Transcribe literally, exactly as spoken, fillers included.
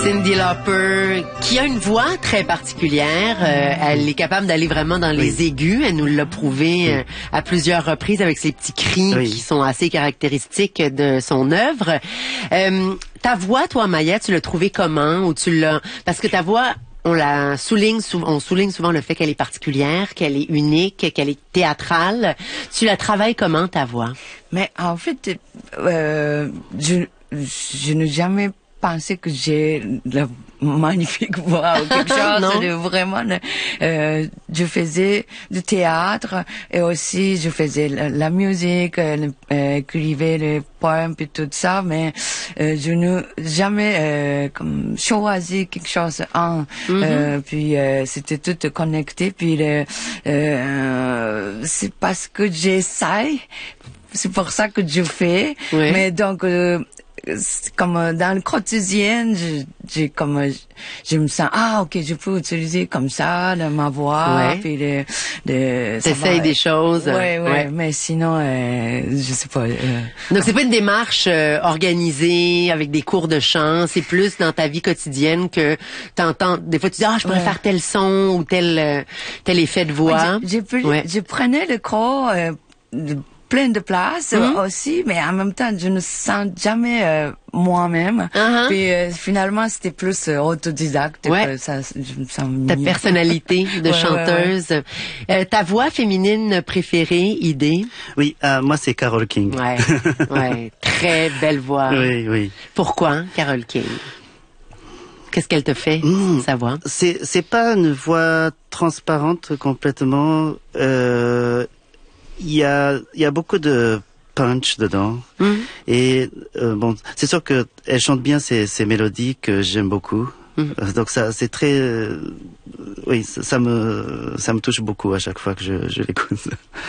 Cyndi Lauper, qui a une voix très particulière. Euh, elle est capable d'aller vraiment dans les oui. aigus. Elle nous l'a prouvé oui. euh, à plusieurs reprises avec ses petits cris oui. qui sont assez caractéristiques de son œuvre. Euh, ta voix, toi, Maya, tu l'as trouvée comment? Ou tu l'as... Parce que ta voix... On la souligne souvent, on souligne souvent le fait qu'elle est particulière, qu'elle est unique, qu'elle est théâtrale. Tu la travailles comment, ta voix? Mais en fait, euh, je, je n'ai jamais pensé que j'ai la magnifique voix ou quelque chose de vraiment. Euh, je faisais du théâtre et aussi je faisais la, la musique, euh, écrivais les poèmes et tout ça, mais euh, je n'ai jamais euh, comme choisi quelque chose en. Mm-hmm. euh, puis euh, c'était tout connecté. Puis euh, euh, c'est parce que j'essaye, c'est pour ça que je fais. Oui. Mais donc euh, comme dans le quotidien, je, j'ai comme je me sens ah ok je peux utiliser comme ça là, ma voix ouais. puis le, le t'essayes des choses ouais, ouais ouais mais sinon euh, je sais pas euh, donc c'est pas une démarche euh, organisée avec des cours de chant, c'est plus dans ta vie quotidienne que t'entends des fois tu dis ah je pourrais ouais. faire tel son ou tel euh, tel effet de voix. Ouais, je, je, ouais. je prenais le cours euh, de plein de places mmh. aussi, mais en même temps, je ne sens jamais euh, moi-même. Uh-huh. Puis euh, finalement, c'était plus euh, autodidacte. Ouais. Ça, je me sens ta personnalité de ouais, chanteuse. Ouais, ouais. Euh, ta voix féminine préférée, idée? Oui, euh, moi c'est Carole King. Ouais, ouais, très belle voix. Oui, oui. Pourquoi Carole King? Qu'est-ce qu'elle te fait, mmh. sa voix? C'est c'est pas une voix transparente complètement. Euh, Il y a, il y a beaucoup de punch dedans. Mm. Et euh, bon, c'est sûr que elle chante bien ces, ces mélodies que j'aime beaucoup. Mm. Donc ça, c'est très, euh, oui, ça, ça me, ça me touche beaucoup à chaque fois que je, je l'écoute.